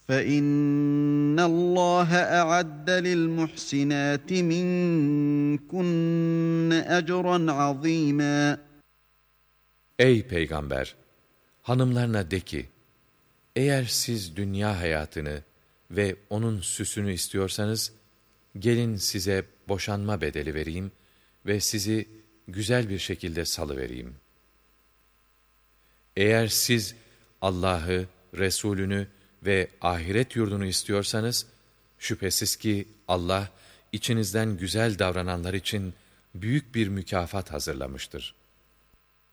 فَاِنَّ اللّٰهَ اَعَدَّ لِلْمُحْسِنَاتِ مِنْكُنَّ اَجْرًا عَظ۪يمًا. Ey Peygamber! Hanımlarına de ki, eğer siz dünya hayatını ve onun süsünü istiyorsanız, gelin size boşanma bedeli vereyim ve sizi güzel bir şekilde salıvereyim. Eğer siz Allah'ı, Resulünü ve ahiret yurdunu istiyorsanız, şüphesiz ki Allah, içinizden güzel davrananlar için büyük bir mükafat hazırlamıştır.